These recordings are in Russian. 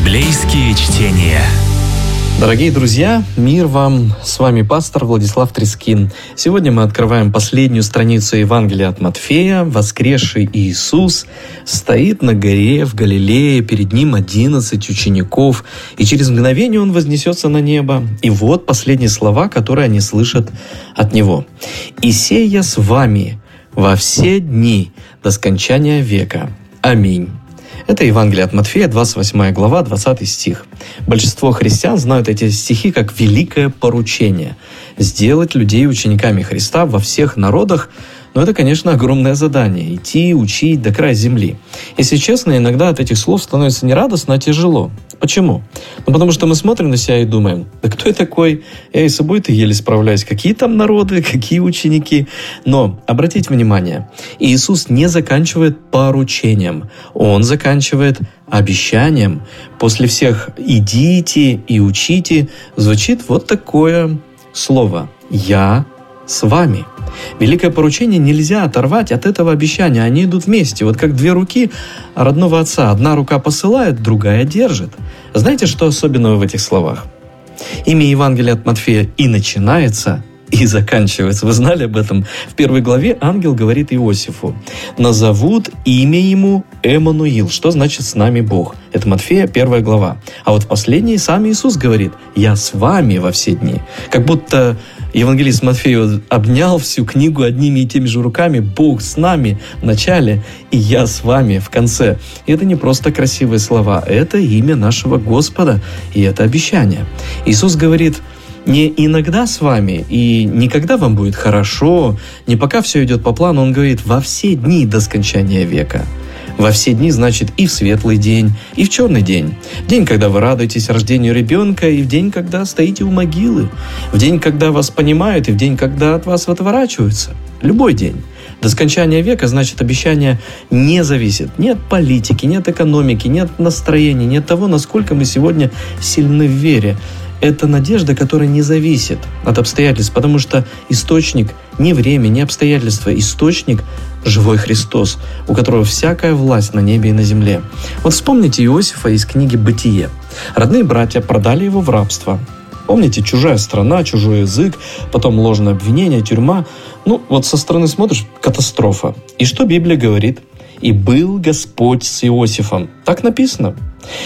Библейские чтения. Дорогие друзья, мир вам! С вами пастор Владислав Трескин. Сегодня мы открываем последнюю страницу Евангелия от Матфея. Воскресший Иисус стоит на горе в Галилее, перед Ним 11 учеников, и через мгновение Он вознесется на небо. И вот последние слова, которые они слышат от Него. «И сея с вами во все дни до скончания века. Аминь». Это Евангелие от Матфея, 28 глава, 20 стих. Большинство христиан знают эти стихи как великое поручение – сделать людей учениками Христа во всех народах. Но это, конечно, огромное задание – идти, учить до края земли. Если честно, иногда от этих слов становится не радостно, а тяжело. Почему? Потому что мы смотрим на себя и думаем: да кто я такой? Я и с собой-то еле справляюсь. Какие там народы, какие ученики? Но обратите внимание, Иисус не заканчивает поручением. Он заканчивает обещанием. После всех «идите и учите» звучит вот такое слово «Я с вами». Великое поручение нельзя оторвать от этого обещания. Они идут вместе, вот как две руки родного отца. Одна рука посылает, другая держит. Знаете, что особенного в этих словах? Имя Евангелия от Матфея и начинается, и заканчивается. Вы знали об этом? В 1 главе ангел говорит Иосифу: «Назовут имя ему Эммануил», что значит «с нами Бог». Это Матфея, 1 глава. А вот в последней сам Иисус говорит: «Я с вами во все дни». Как будто евангелист Матфей обнял всю книгу одними и теми же руками. Бог с нами в начале, и я с вами в конце. И это не просто красивые слова, это имя нашего Господа, и это обещание. Иисус говорит: не иногда с вами, и не когда вам будет хорошо, не пока все идет по плану. Он говорит: во все дни до скончания века. Во все дни значит и в светлый день, и в черный день. В день, когда вы радуетесь рождению ребенка, и в день, когда стоите у могилы. В день, когда вас понимают, и в день, когда от вас отворачиваются. Любой день. До скончания века, значит, обещание не зависит ни от политики, ни от экономики, ни от настроения, ни от того, насколько мы сегодня сильны в вере. Это надежда, которая не зависит от обстоятельств, потому что источник не время, не обстоятельства, источник – живой Христос, у которого всякая власть на небе и на земле. Вот вспомните Иосифа из книги «Бытие». Родные братья продали его в рабство. Помните, чужая страна, чужой язык, потом ложное обвинение, тюрьма. Вот со стороны смотришь – катастрофа. И что Библия говорит? «И был Господь с Иосифом». Так написано.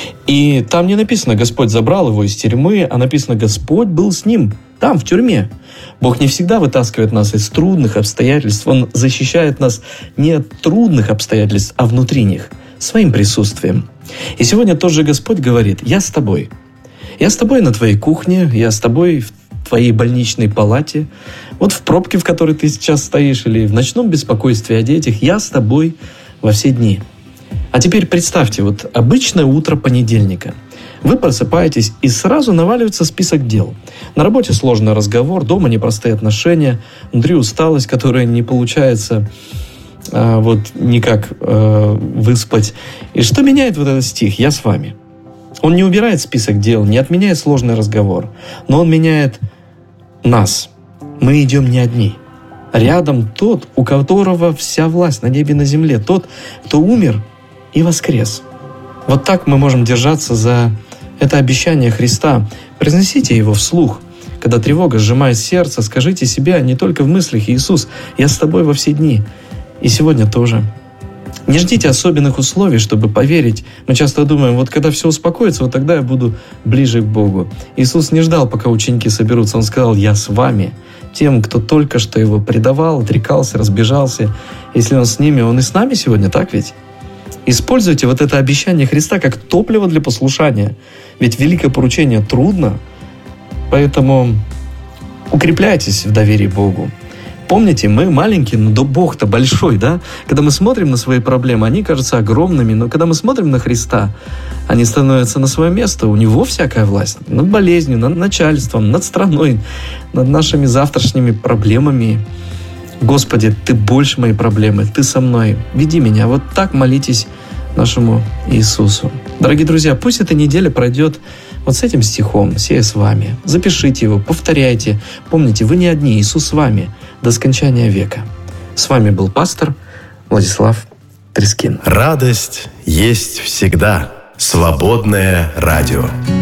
И там не написано «Господь забрал его из тюрьмы», а написано «Господь был с ним там, в тюрьме». Бог не всегда вытаскивает нас из трудных обстоятельств. Он защищает нас не от трудных обстоятельств, а внутри них, своим присутствием. И сегодня тот же Господь говорит: «Я с тобой. Я с тобой на твоей кухне, я с тобой в твоей больничной палате, вот в пробке, в которой ты сейчас стоишь, или в ночном беспокойстве о детях. Я с тобой во все дни». А теперь представьте, вот обычное утро понедельника. Вы просыпаетесь, и сразу наваливается список дел. На работе сложный разговор, дома непростые отношения, внутри усталость, которая не получается никак выспать. И что меняет вот этот стих «Я с вами»? Он не убирает список дел, не отменяет сложный разговор, но он меняет нас. Мы идем не одни. Рядом тот, у которого вся власть на небе и на земле, тот, кто умер и воскрес. Вот так мы можем держаться за это обещание Христа. Произносите его вслух. Когда тревога сжимает сердце, скажите себе не только в мыслях: «Иисус, я с тобой во все дни». И сегодня тоже. Не ждите особенных условий, чтобы поверить. Мы часто думаем: вот когда все успокоится, вот тогда я буду ближе к Богу. Иисус не ждал, пока ученики соберутся. Он сказал: «Я с вами». Тем, кто только что его предавал, отрекался, разбежался. Если он с ними, он и с нами сегодня, так ведь? Используйте вот это обещание Христа как топливо для послушания. Ведь великое поручение трудно, поэтому укрепляйтесь в доверии Богу. Помните, мы маленькие, но Бог-то большой, да? Когда мы смотрим на свои проблемы, они кажутся огромными, но когда мы смотрим на Христа, они становятся на свое место. У Него всякая власть над болезнью, над начальством, над страной, над нашими завтрашними проблемами. Господи, Ты больше моей проблемы, Ты со мной, веди меня. Вот так молитесь нашему Иисусу. Дорогие друзья, пусть эта неделя пройдет вот с этим стихом «Сея с вами». Запишите его, повторяйте. Помните, вы не одни, Иисус с вами до скончания века. С вами был пастор Владислав Трескин. Радость есть всегда. Свободное радио.